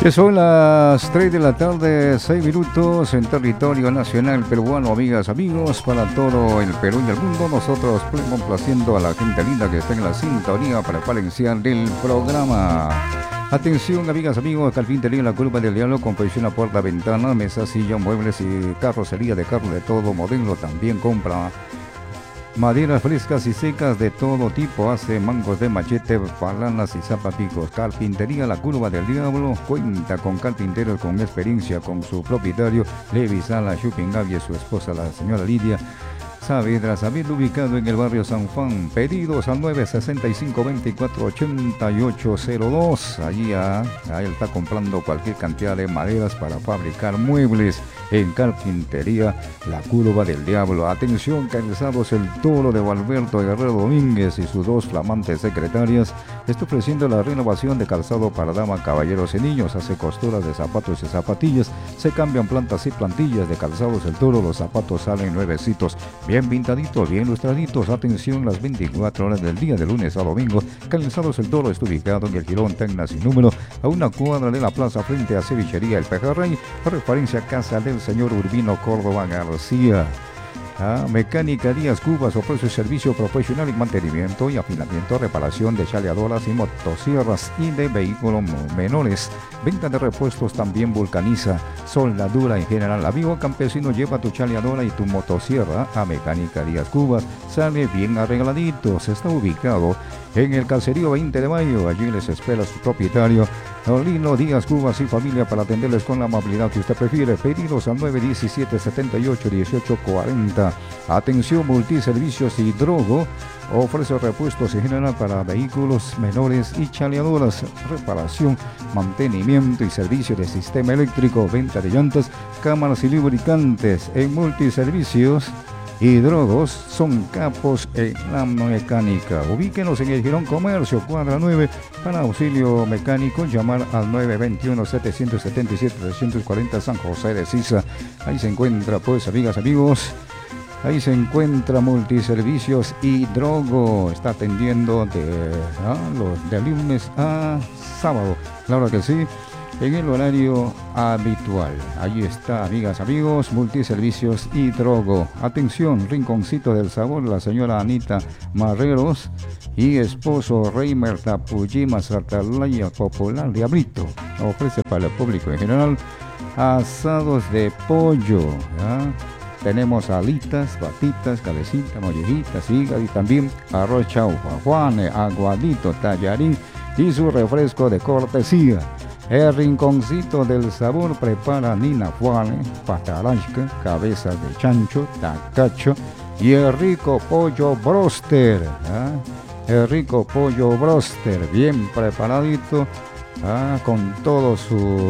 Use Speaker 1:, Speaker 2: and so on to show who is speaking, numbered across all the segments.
Speaker 1: Son las 3 de la tarde, 6 minutos en territorio nacional peruano, amigas, amigos, para todo el Perú y el mundo. Nosotros complaciendo a la gente linda que está en la sintonía para valenciar del programa. Atención, amigas, amigos, carpintería en la Curva del Diablo, confección a puerta, ventana, mesa, silla, muebles y carrocería de carro de todo modelo. También compra maderas frescas y secas de todo tipo, hace mangos de machete, palanas y zapaticos. Carpintería La Curva del Diablo cuenta con carpinteros con experiencia, con su propietario Levi Sala Chupingavi y su esposa la señora Lidia Saavedra, ubicado en el barrio San Juan. Pedidos al 965-248802. Allí él está comprando cualquier cantidad de maderas para fabricar muebles en Carpintería La Curva del Diablo. Atención, Calzados El Toro de Valberto Guerrero Domínguez y sus dos flamantes secretarias está ofreciendo la renovación de calzado para dama, caballeros y niños. Hace costuras de zapatos y zapatillas, se cambian plantas y plantillas de Calzados El Toro. Los zapatos salen nuevecitos, bien pintaditos, bien lustraditos. Atención, las 24 horas del día, de lunes a domingo. Calzados El Toro está ubicado en el Girón Tecna sin número, a una cuadra de la plaza frente a Cevichería El Pejerrey. Referencia a casa del señor Urbino Córdoba García. Mecánica Díaz Cubas ofrece servicio profesional y mantenimiento y afinamiento, reparación de chaleadoras y motosierras y de vehículos menores. Venta de repuestos, también vulcaniza, soldadura en general. Amigo campesino, lleva tu chaleadora y tu motosierra a Mecánica Díaz Cubas. Sale bien arregladito. Se está ubicado en el caserío 20 de mayo. Allí les espera su propietario Lino Díaz Cubas y familia para atenderles con la amabilidad que usted prefiere. Pedidos al 917-78-1840. Atención, Multiservicios Hidrogo ofrece repuestos en general para vehículos menores y chaleadoras, reparación, mantenimiento y servicio de sistema eléctrico, venta de llantas, cámaras y lubricantes. En Multiservicios Hidrogos son capos en la mecánica. Ubíquenos en el Girón Comercio, cuadra 9. Para auxilio mecánico, llamar al 921-777-340 San José de Sisa. Ahí se encuentra, pues, amigas, amigos, ahí se encuentra Multiservicios Hidrogo. Está atendiendo de lunes a sábado, claro que sí, en el horario habitual. Allí está, amigas, amigos, Multiservicios Hidrogo. Atención, Rinconcito del Sabor, la señora Anita Marreros y esposo Reimer Tapujima Sartalaya Popular Diablito. Ofrece para el público en general asados de pollo. Tenemos alitas, batitas, cabecitas, mollejitas, hígado y también arroz chaufa, juane, aguadito, tallarín y su refresco de cortesía. El Rinconcito del Sabor prepara Nina Juane, patarasca, cabezas de chancho, tacacho y el rico pollo broster. El rico pollo broster, bien preparadito, con todos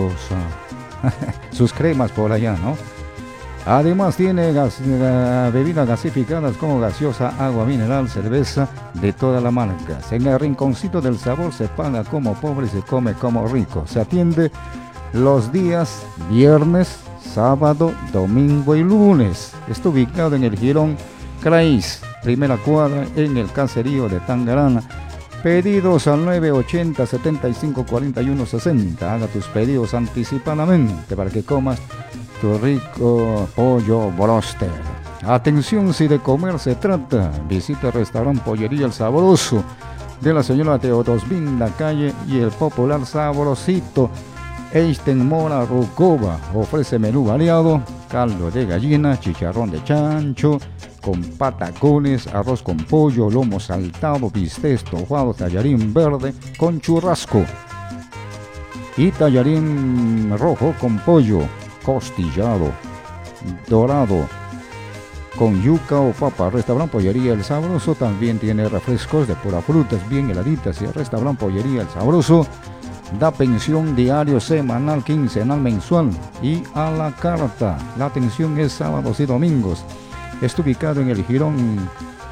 Speaker 1: sus cremas por allá, ¿no? Además tiene bebidas gasificadas como gaseosa, agua mineral, cerveza de todas las marcas. En el Rinconcito del Sabor se paga como pobre y se come como rico. Se atiende los días viernes, sábado, domingo y lunes. Está ubicado en el Girón Crais, primera cuadra, en el caserío de Tangarana. Pedidos al 980-7541-60. Haga tus pedidos anticipadamente para que comas tu rico pollo broster. Atención, si de comer se trata, visita el restaurante Pollería El Sabroso de la señora Teodosbin La Calle y el popular Sabrosito Einstein Mora Rucova. Ofrece menú variado, caldo de gallina, chicharrón de chancho con patacones, arroz con pollo, lomo saltado, bistec estofado, tallarín verde con churrasco y tallarín rojo con pollo costillado, dorado, con yuca o papa. Restaurante Pollería El Sabroso también tiene refrescos de pura frutas bien heladitas. Y el Restaurante Pollería El Sabroso da pensión diario, semanal, quincenal, mensual y a la carta. La atención es sábados y domingos. Está ubicado en el Girón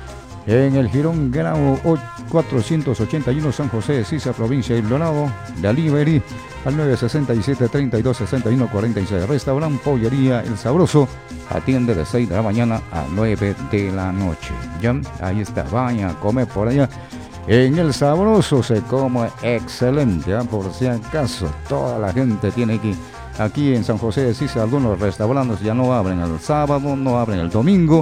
Speaker 1: Grau 481 San José de Sisa, provincia de El Dorado. Delivery al 967-3261-46. Restaurante Pollería El Sabroso atiende de 6 de la mañana a 9 de la noche. Ya, ahí está, vaya a comer por allá. En El Sabroso se come excelente, por si acaso toda la gente tiene que... Aquí en San José de Sisa algunos restaurantes ya no abren el sábado, no abren el domingo,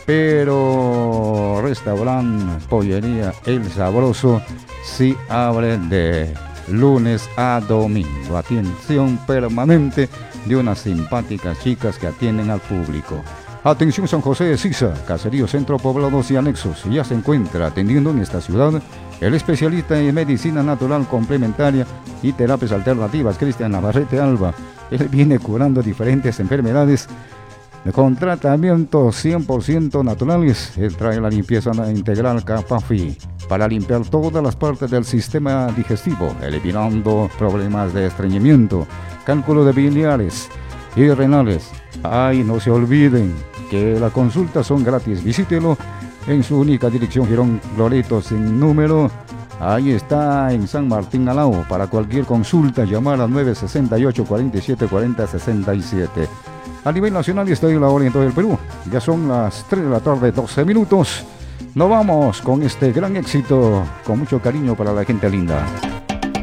Speaker 1: pero restaurante, pollería El Sabroso sí abre de lunes a domingo. Atención permanente de unas simpáticas chicas que atienden al público. Atención San José de Sisa, caserío, centro, poblados y anexos. Ya se encuentra atendiendo en esta ciudad el especialista en medicina natural complementaria y terapias alternativas, Cristian Navarrete Alba. Él viene curando diferentes enfermedades con tratamientos 100% naturales. Él trae la limpieza integral Capafi para limpiar todas las partes del sistema digestivo, eliminando problemas de estreñimiento, cálculo de biliares y renales. Ay, no se olviden que las consultas son gratis. Visítelo en su única dirección, Girón Loreto sin número. Ahí está en San Martín Alao. Para cualquier consulta, llamar al 968 47 40 67. A nivel nacional está en la hora en todo el Perú. Ya son las 3 de la tarde, 12 minutos. Nos vamos con este gran éxito, con mucho cariño para la gente linda.